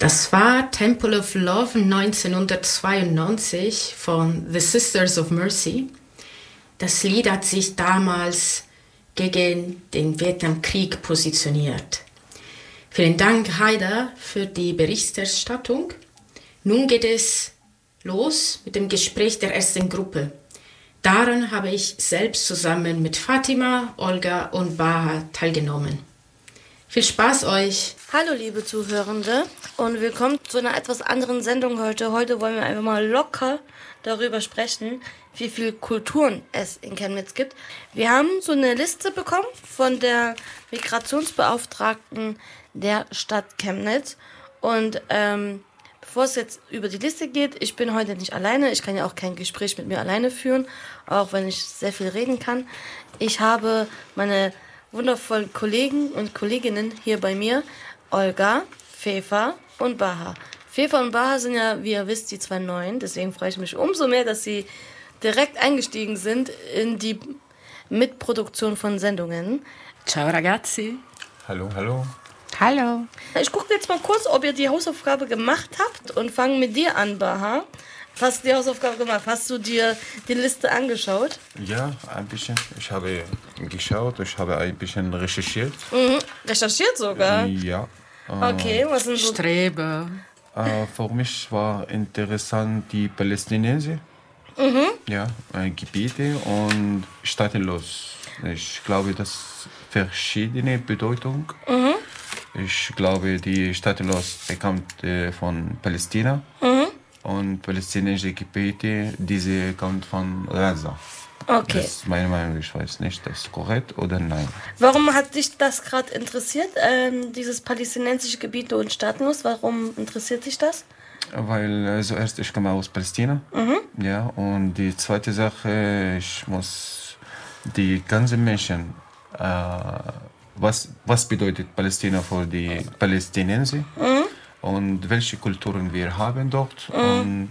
Das war Temple of Love 1992 von The Sisters of Mercy. Das Lied hat sich damals gegen den Vietnamkrieg positioniert. Vielen Dank, Haider, für die Berichterstattung. Nun geht es los mit dem Gespräch der ersten Gruppe. Daran habe ich selbst zusammen mit Fatima, Olga und Baha teilgenommen. Viel Spaß euch! Hallo liebe Zuhörende und willkommen zu einer etwas anderen Sendung heute. Heute wollen wir einfach mal locker darüber sprechen, wie viele Kulturen es in Chemnitz gibt. Wir haben so eine Liste bekommen von der Migrationsbeauftragten der Stadt Chemnitz. Und bevor es jetzt über die Liste geht, ich bin heute nicht alleine. Ich kann ja auch kein Gespräch mit mir alleine führen, auch wenn ich sehr viel reden kann. Ich habe meine wundervollen Kollegen und Kolleginnen hier bei mir, Olga, Fefa und Baha. Fefa und Baha sind ja, wie ihr wisst, die zwei Neuen. Deswegen freue ich mich umso mehr, dass sie direkt eingestiegen sind in die Mitproduktion von Sendungen. Ciao ragazzi. Hallo, hallo. Hallo. Ich gucke jetzt mal kurz, ob ihr die Hausaufgabe gemacht habt und fange mit dir an, Baha. Hast du die Hausaufgabe gemacht? Hast du dir die Liste angeschaut? Ja, ein bisschen. Ich habe geschaut, ich habe ein bisschen recherchiert. Recherchiert sogar? Ja. Okay, was sind so... Strebe. Für mich war interessant die Palästinenser. Ja, Gebiete und staatenlos. Ich glaube, das verschiedene Bedeutung. Ich glaube, die staatenlos kommt von Palästina. Und palästinensische Gebiete, diese kommt von Gaza. Okay. Das ist meine Meinung, ich weiß nicht, das ist korrekt oder nein. Warum hat dich das gerade interessiert, dieses palästinensische Gebiete und staatenlos? Warum interessiert dich das? Weil zuerst, ich komme aus Palästina. Ja, und die zweite Sache, ich muss die ganzen Menschen, was bedeutet Palästina für die Palästinenser? Und welche Kulturen wir haben dort und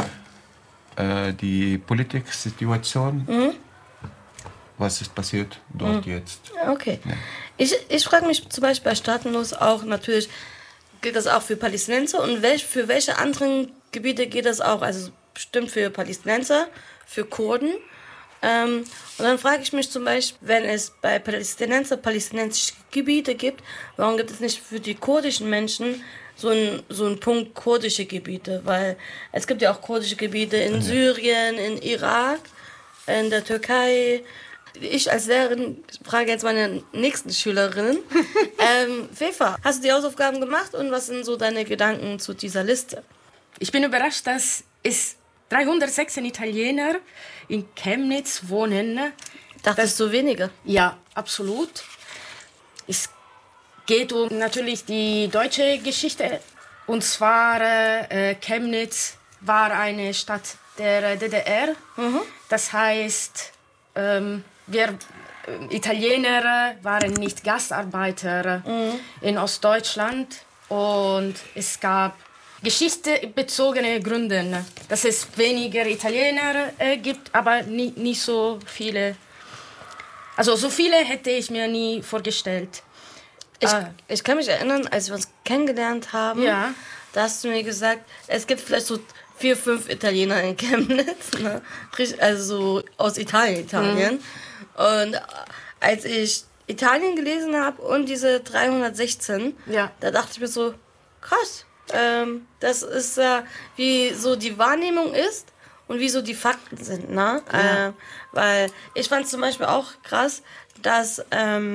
die Politiksituation, was ist passiert dort jetzt. Okay. Ja. Ich frage mich zum Beispiel bei Staatenlos auch, natürlich gilt das auch für Palästinenser und für welche anderen Gebiete geht das auch? Also bestimmt für Palästinenser, für Kurden. Und dann frage ich mich zum Beispiel, wenn es bei palästinensische Gebiete gibt, warum gibt es nicht für die kurdischen Menschen so ein Punkt kurdische Gebiete? Weil es gibt ja auch kurdische Gebiete in Syrien, in Irak, in der Türkei. Ich als Lehrerin frage jetzt meine nächsten Schülerinnen. Fefa, hast du die Hausaufgaben gemacht und was sind so deine Gedanken zu dieser Liste? Ich bin überrascht, dass es 316 Italiener in Chemnitz wohnen. Dachtest du weniger? Ja, absolut. Es geht um natürlich die deutsche Geschichte. Und zwar Chemnitz war eine Stadt der DDR. Das heißt, wir Italiener waren nicht Gastarbeiter in Ostdeutschland. Und es gab geschichtebezogene Gründe, dass es weniger Italiener gibt, aber nicht so viele. Also so viele hätte ich mir nie vorgestellt. Ich kann mich erinnern, als wir uns kennengelernt haben, da hast du mir gesagt, es gibt vielleicht so 4, 5 Italiener in Chemnitz, ne? Also so aus Italien. Und als ich Italien gelesen habe und diese 316, da dachte ich mir so, krass, das ist wie so die Wahrnehmung ist und wie so die Fakten sind, ne? Weil ich fand zum Beispiel auch krass, dass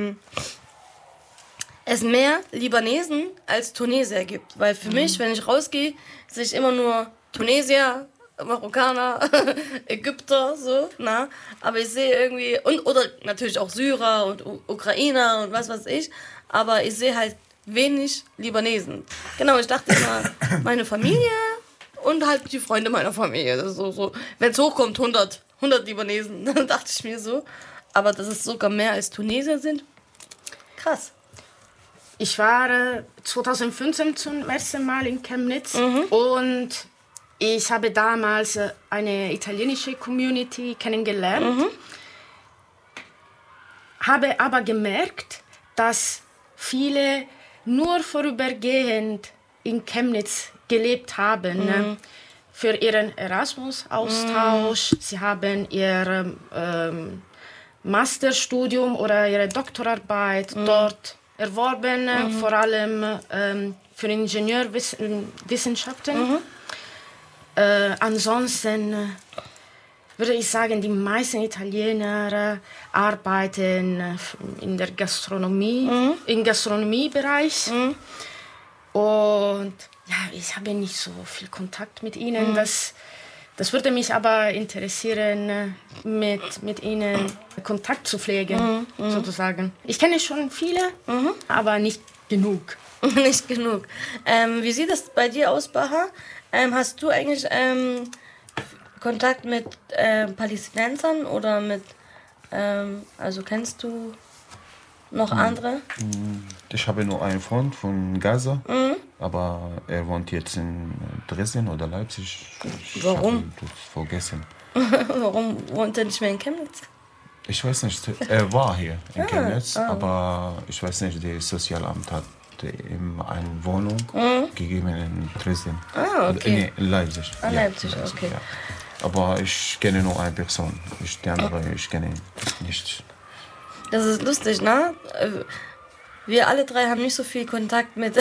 es mehr Libanesen als Tunesier gibt. Weil für mich, wenn ich rausgehe, sehe ich immer nur Tunesier, Marokkaner, Ägypter, so, na. Aber ich sehe irgendwie, oder natürlich auch Syrer und Ukrainer und was weiß ich, aber ich sehe halt wenig Libanesen. Genau, ich dachte immer, meine Familie und halt die Freunde meiner Familie. Das ist so. Wenn es hochkommt, 100 Libanesen, dann dachte ich mir so. Aber dass es sogar mehr als Tunesier sind, krass. Ich war 2015 zum ersten Mal in Chemnitz und ich habe damals eine italienische Community kennengelernt, habe aber gemerkt, dass viele nur vorübergehend in Chemnitz gelebt haben. Ne? Für ihren Erasmus-Austausch. Sie haben ihr Masterstudium oder ihre Doktorarbeit dort erworben, vor allem für Ingenieurwissenschaften. Ansonsten würde ich sagen, die meisten Italiener arbeiten in der Gastronomie, im Gastronomiebereich. Und ja, ich habe nicht so viel Kontakt mit ihnen. Das würde mich aber interessieren, mit ihnen Kontakt zu pflegen, sozusagen. Ich kenne schon viele, aber nicht genug. Nicht genug. Wie sieht das bei dir aus, Baha? Hast du eigentlich Kontakt mit Palästinensern oder mit, also kennst du noch andere? Ich habe nur einen Freund von Gaza, aber er wohnt jetzt in Dresden oder Leipzig. Warum? Ich habe das vergessen. Warum wohnt er nicht mehr in Chemnitz? Ich weiß nicht, er war hier in Chemnitz, aber ich weiß nicht, das Sozialamt hat ihm eine Wohnung gegeben in Dresden. Okay. Nee, in Leipzig. Leipzig, okay. Ja. Aber ich kenne nur eine Person. Die andere, ich kenne nicht. Das ist lustig, ne? Wir alle drei haben nicht so viel Kontakt mit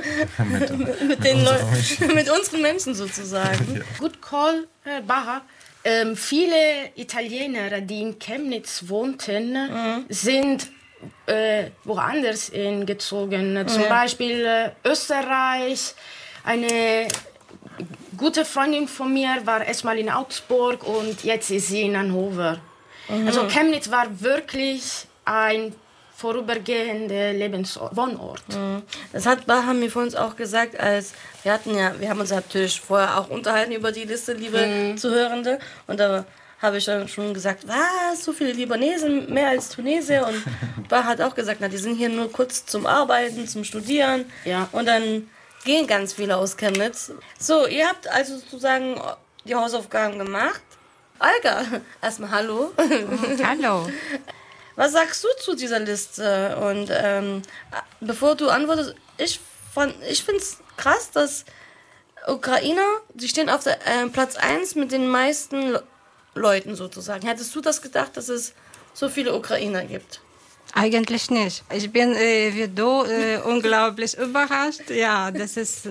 mit unseren Menschen sozusagen. Ja. Good call, Baha. Viele Italiener, die in Chemnitz wohnten, sind woanders hingezogen. Zum Beispiel Österreich. Eine gute Freundin von mir war erstmal in Augsburg und jetzt ist sie in Hannover. Also Chemnitz war wirklich ein vorübergehender Wohnort. Das hat Baha mir vor uns auch gesagt, als wir haben uns natürlich vorher auch unterhalten über die Liste, liebe Zuhörende, und da habe ich dann schon gesagt, was, so viele Libanesen, mehr als Tunesier, und Baha hat auch gesagt, na, die sind hier nur kurz zum Arbeiten, zum Studieren, und dann gehen ganz viele aus Chemnitz. So, ihr habt also sozusagen die Hausaufgaben gemacht. Olga, erstmal hallo. Hallo. Was sagst du zu dieser Liste? Und bevor du antwortest, ich finde es krass, dass Ukrainer, die stehen auf der, Platz 1 mit den meisten Leuten sozusagen. Hättest du das gedacht, dass es so viele Ukrainer gibt? Eigentlich nicht. Ich bin wie du unglaublich überrascht. Ja, das ist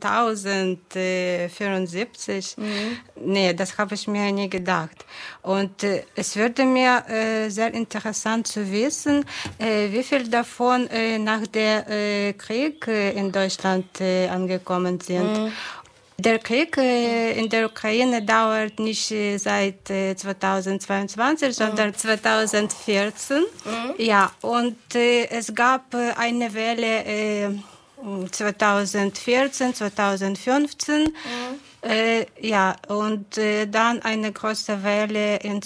9074. Nee, das habe ich mir nie gedacht. Und es würde mir sehr interessant zu wissen, wie viel davon nach dem Krieg in Deutschland angekommen sind. Der Krieg in der Ukraine dauert nicht seit 2022, sondern 2014. Ja, und es gab eine Welle 2014, 2015. Ja, und dann eine große Welle in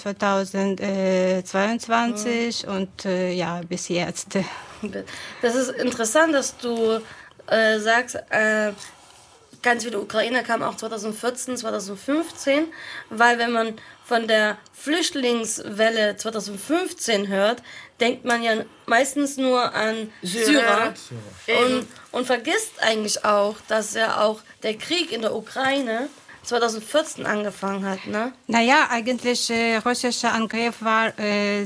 2022 und ja, bis jetzt. Das ist interessant, dass du sagst, ganz viele Ukrainer kamen auch 2014, 2015, weil wenn man von der Flüchtlingswelle 2015 hört, denkt man ja meistens nur an Syrer und vergisst eigentlich auch, dass ja auch der Krieg in der Ukraine 2014 angefangen hat, ne? Naja, eigentlich russischer Angriff war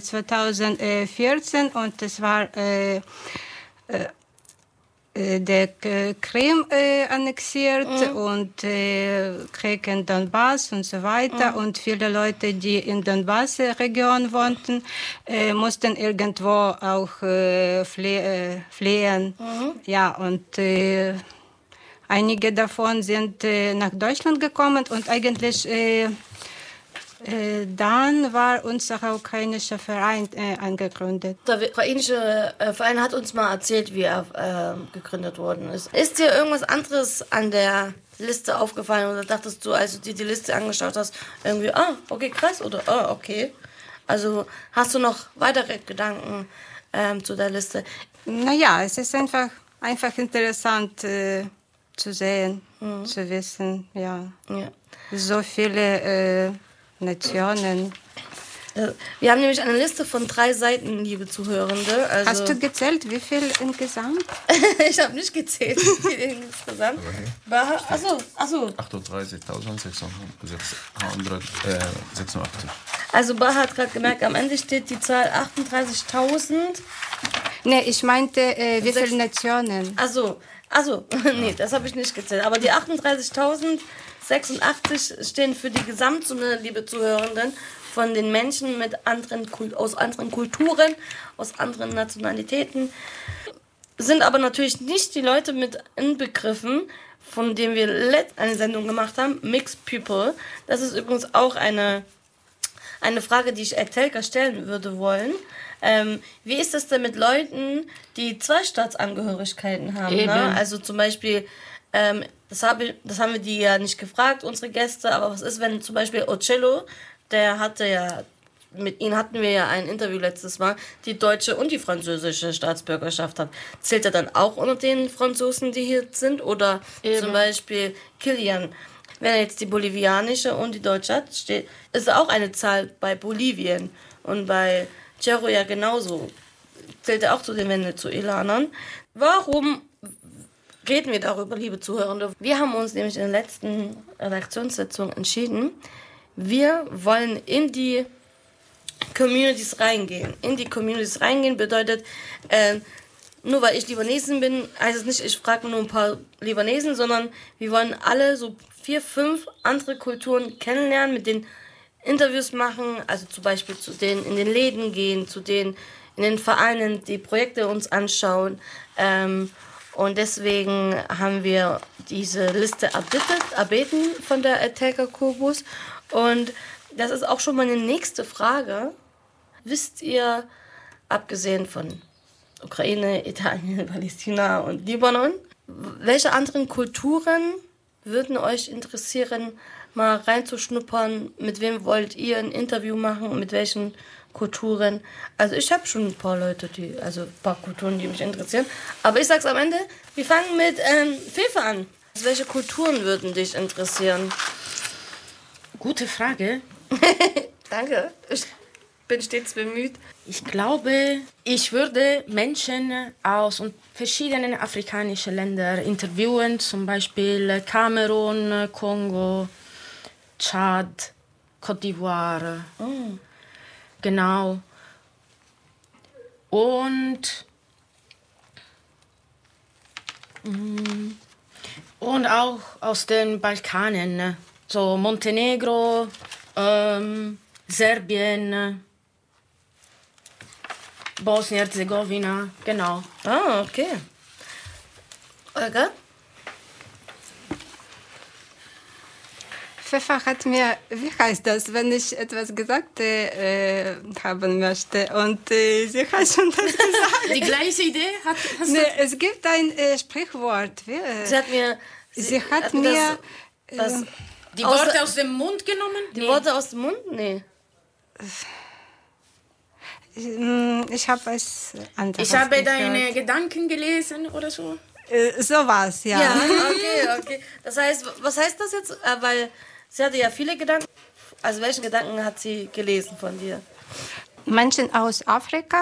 2014 und es war der Krim annexiert und Krieg in Donbass und so weiter. Und viele Leute, die in Donbass-Region wohnten, mussten irgendwo auch fliehen. Ja, und einige davon sind nach Deutschland gekommen und eigentlich dann war unser ukrainischer Verein angegründet. Der ukrainische Verein hat uns mal erzählt, wie er gegründet worden ist. Ist dir irgendwas anderes an der Liste aufgefallen oder dachtest du, als du dir die Liste angeschaut hast, irgendwie, okay, krass oder okay? Also hast du noch weitere Gedanken zu der Liste? Naja, es ist einfach interessant zu sehen, zu wissen, ja. So viele Nationen. Wir haben nämlich eine Liste von 3 Seiten, liebe Zuhörende. Also Hast du gezählt, wie viel insgesamt? ich habe nicht gezählt, wie viel insgesamt. Achso. 38.686. Also Baha hat gerade gemerkt, am Ende steht die Zahl 38.000. Nee, ich meinte, wie viele Nationen? Also, nee, das habe ich nicht gezählt. Aber die 38.086 stehen für die Gesamtsumme, liebe Zuhörenden, von den Menschen aus anderen Kulturen, aus anderen Nationalitäten. Sind aber natürlich nicht die Leute mit inbegriffen, von denen wir eine Sendung gemacht haben, Mixed People. Das ist übrigens auch eine Frage, die ich Telka stellen würde wollen. Wie ist es denn mit Leuten, die 2 Staatsangehörigkeiten haben? Ne? Also zum Beispiel, das haben wir die ja nicht gefragt, unsere Gäste, aber was ist, wenn zum Beispiel Ocello, mit ihm hatten wir ja ein Interview letztes Mal, die deutsche und die französische Staatsbürgerschaft hat. Zählt er dann auch unter den Franzosen, die hier sind? Oder zum Beispiel Kilian, wenn er jetzt die bolivianische und die deutsche hat, ist auch eine Zahl bei Bolivien. Und bei Cerro ja genauso. Zählt er auch zu den Venezolanern. Warum reden wir darüber, liebe Zuhörende? Wir haben uns nämlich in der letzten Redaktionssitzung entschieden, wir wollen in die Communities reingehen. In die Communities reingehen bedeutet, nur weil ich Libanesin bin, heißt es nicht, ich frage nur ein paar Libanesen, sondern wir wollen alle so 4, 5 andere Kulturen kennenlernen, mit denen Interviews machen, also zum Beispiel zu denen in den Läden gehen, zu denen in den Vereinen die Projekte uns anschauen. Und deswegen haben wir diese Liste erbeten von der Telka Kubus. Und das ist auch schon meine nächste Frage. Wisst ihr, abgesehen von Ukraine, Italien, Palästina und Libanon, welche anderen Kulturen würden euch interessieren, mal reinzuschnuppern? Mit wem wollt ihr ein Interview machen? Mit welchen Kulturen? Also ich habe schon ein paar Leute, ein paar Kulturen, die mich interessieren. Aber ich sag's am Ende, wir fangen mit Fefe an. Welche Kulturen würden dich interessieren? Gute Frage. Danke, ich bin stets bemüht. Ich glaube, ich würde Menschen aus verschiedenen afrikanischen Ländern interviewen, zum Beispiel Kamerun, Kongo, Tschad, Côte d'Ivoire. Oh. Genau. Und auch aus den Balkanen, so Montenegro, Serbien, Bosnien-Herzegowina, genau. Ah, okay. Olga? Pfeffer hat mir, wie heißt das, wenn ich etwas gesagt haben möchte und sie hat schon das gesagt. Die gleiche Idee hast Nee, es gibt ein Sprichwort. Sie hat mir die Worte aus dem Mund genommen? Die Worte aus dem Mund? Nee. Ich habe es anders Ich habe gehört. deine Gedanken gelesen oder so. Sowas, ja. Ja, okay. Das heißt, was heißt das jetzt? Weil sie hatte ja viele Gedanken. Also welche Gedanken hat sie gelesen von dir? Menschen aus Afrika.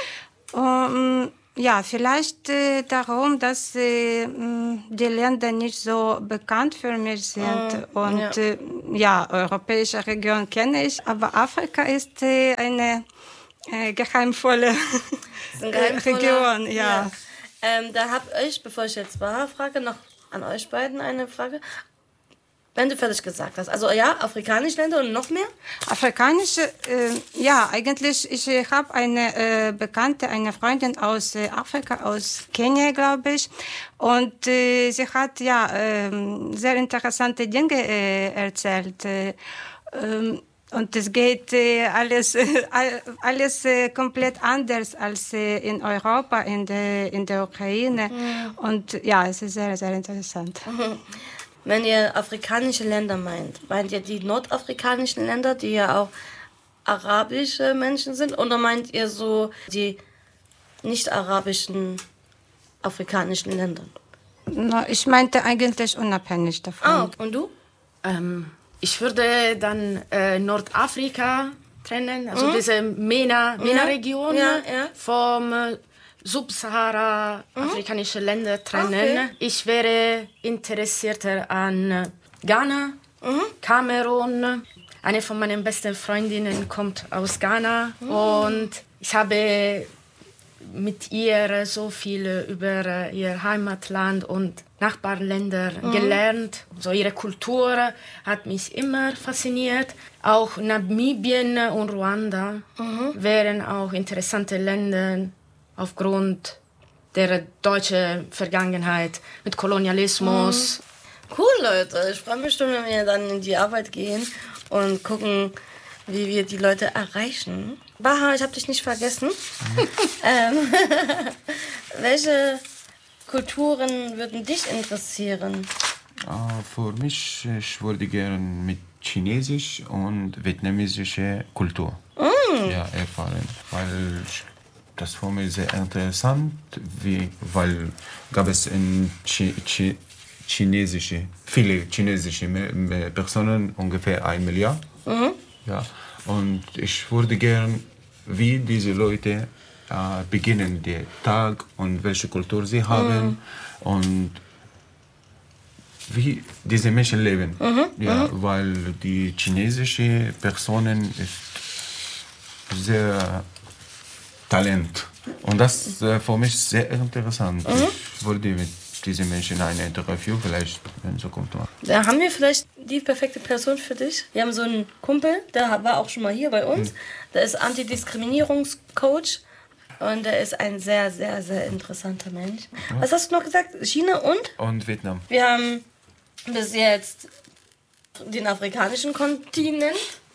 Ja, vielleicht darum, dass die Länder nicht so bekannt für mich sind. Und europäische Region kenne ich, aber Afrika ist eine geheimvolle Region. Ja. Da habe ich, bevor ich jetzt frage, noch an euch beiden eine Frage. Wenn du fertig gesagt hast. Also ja, afrikanische Länder und noch mehr? Afrikanische, eigentlich, ich habe eine Bekannte, eine Freundin aus Afrika, aus Kenia, glaube ich. Und sie hat sehr interessante Dinge erzählt. Und es geht alles komplett anders als in Europa, in der Ukraine. Und ja, es ist sehr, sehr interessant. Wenn ihr afrikanische Länder meint ihr die nordafrikanischen Länder, die ja auch arabische Menschen sind? Oder meint ihr so die nicht-arabischen afrikanischen Länder? Ich meinte eigentlich unabhängig davon. Ah, und du? Ich würde dann Nordafrika trennen, also diese MENA-Region vom Subsahara-afrikanische Länder trennen. Okay. Ich wäre interessierter an Ghana, Kamerun. Eine von meinen besten Freundinnen kommt aus Ghana und ich habe mit ihr so viel über ihr Heimatland und Nachbarländer gelernt. So ihre Kultur hat mich immer fasziniert. Auch Namibien und Ruanda wären auch interessante Länder aufgrund der deutschen Vergangenheit mit Kolonialismus. Cool, Leute. Ich freue mich schon, wenn wir dann in die Arbeit gehen und gucken, wie wir die Leute erreichen. Baha, ich habe dich nicht vergessen. Welche Kulturen würden dich interessieren? Für mich, ich würde gerne mit Chinesisch und vietnamesische Kultur erfahren, weil das für mich sehr interessant, weil gab es in viele chinesische Personen, ungefähr 1 Milliard. Ja, und ich würde gern, wie diese Leute beginnen den Tag und welche Kultur sie haben und wie diese Menschen leben. Weil die chinesische Personen ist sehr Talent. Und das ist für mich sehr interessant. Ich würde mit diesen Menschen ein Interview vielleicht in Zukunft machen. Da haben wir vielleicht die perfekte Person für dich. Wir haben so einen Kumpel, der war auch schon mal hier bei uns. Der ist Antidiskriminierungscoach und der ist ein sehr, sehr, sehr interessanter Mensch. Was hast du noch gesagt? China und? Und Vietnam. Wir haben bis jetzt den afrikanischen Kontinent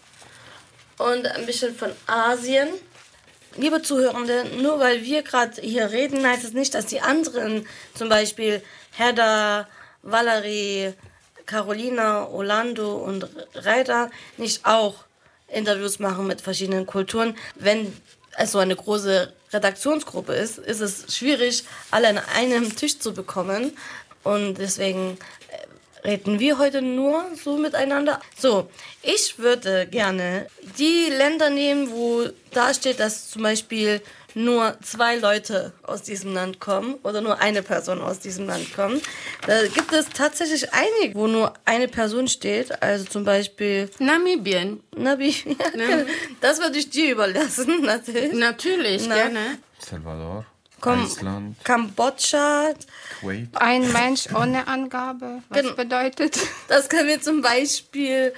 und ein bisschen von Asien. Liebe Zuhörende, nur weil wir gerade hier reden, heißt es nicht, dass die anderen, zum Beispiel Hedda, Valerie, Carolina, Orlando und Reiter, nicht auch Interviews machen mit verschiedenen Kulturen. Wenn es so eine große Redaktionsgruppe ist, ist es schwierig, alle an einem Tisch zu bekommen. Und deswegen reden wir heute nur so miteinander. So, ich würde gerne die Länder nehmen, wo da steht, dass zum Beispiel nur 2 Leute aus diesem Land kommen oder nur eine Person aus diesem Land kommt. Da gibt es tatsächlich einige, wo nur eine Person steht. Also zum Beispiel Namibien. Das würde ich dir überlassen, natürlich. Natürlich, gerne. Salvador, Komm, Island, Kambodscha, Kuwait. Ein Mensch ohne Angabe, was bedeutet? das können wir zum Beispiel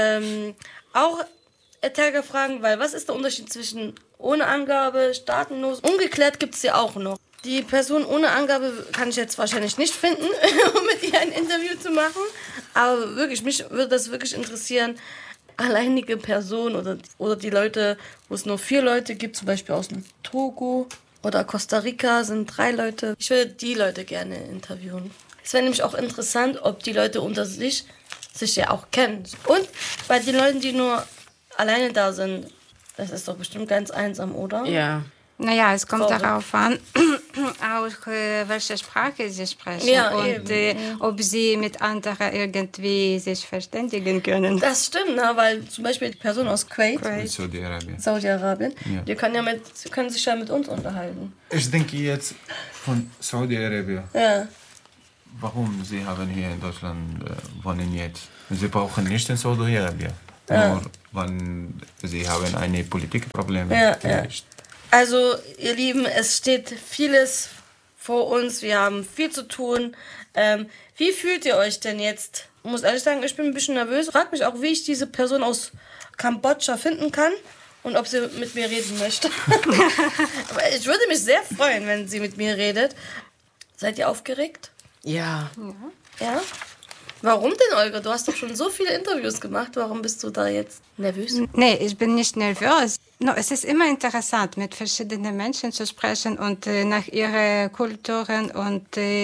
auch Etelka fragen, weil was ist der Unterschied zwischen ohne Angabe, staatenlos? Ungeklärt gibt es ja auch noch. Die Person ohne Angabe kann ich jetzt wahrscheinlich nicht finden, um mit ihr ein Interview zu machen. Aber wirklich, mich würde das wirklich interessieren, alleinige Personen oder die Leute, wo es nur 4 Leute gibt, zum Beispiel aus dem Togo oder Costa Rica sind 3 Leute. Ich würde die Leute gerne interviewen. Es wäre nämlich auch interessant, ob die Leute unter sich ja auch kennen. Und bei den Leuten, die nur alleine da sind, das ist doch bestimmt ganz einsam, oder? Ja. Naja, es kommt Sorry. darauf an, auch welche Sprache sie sprechen Ja, und ob sie mit anderen irgendwie sich verständigen können. Das stimmt, ne? Weil zum Beispiel die Person aus Kuwait, Saudi-Arabien. Saudi-Arabien, Ja. die können sich ja mit uns unterhalten. Ich denke jetzt von Saudi-Arabien. Ja. Warum sie haben hier in Deutschland wohnen jetzt? Sie brauchen nicht in Saudi-Arabien. Nur wenn sie haben eine Politikprobleme. Ja, vielleicht. Also, ihr Lieben, es steht vieles vor uns. Wir haben viel zu tun. Wie fühlt ihr euch denn jetzt? Ich muss ehrlich sagen, ich bin ein bisschen nervös. Frag mich auch, wie ich diese Person aus Kambodscha finden kann und ob sie mit mir reden möchte. Aber ich würde mich sehr freuen, wenn sie mit mir redet. Seid ihr aufgeregt? Ja. Ja? Warum denn, Olga? Du hast doch schon so viele Interviews gemacht. Warum bist du da jetzt nervös? Nee, ich bin nicht nervös. No, es ist immer interessant, mit verschiedenen Menschen zu sprechen und nach ihren Kulturen und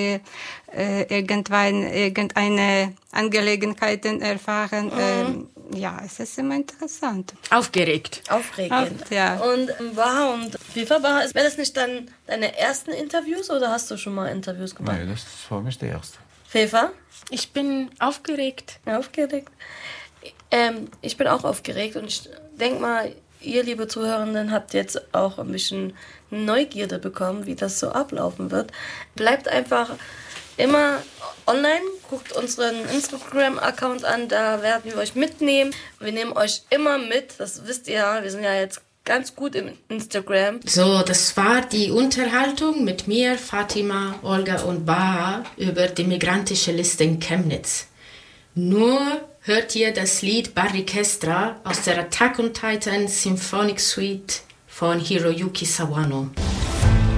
irgendeine Angelegenheiten erfahren. Ja, es ist immer interessant. Aufgeregt. Aufregend. Ja. Und Baha und Fifa, Baha, wäre das nicht dann deine ersten Interviews oder hast du schon mal Interviews gemacht? Nein, das ist für mich der erste. Fifa? Ich bin aufgeregt. Aufgeregt. Ich bin auch aufgeregt und ich denke mal, ihr, liebe Zuhörenden, habt jetzt auch ein bisschen Neugierde bekommen, wie das so ablaufen wird. Bleibt einfach immer online, guckt unseren Instagram-Account an, da werden wir euch mitnehmen. Wir nehmen euch immer mit, das wisst ihr ja, wir sind ja jetzt ganz gut im Instagram. So, das war die Unterhaltung mit mir, Fatima, Olga und Baha über die migrantische Liste in Chemnitz. Nur hört ihr das Lied Barrikestra aus der Attack on Titan Symphonic Suite von Hiroyuki Sawano.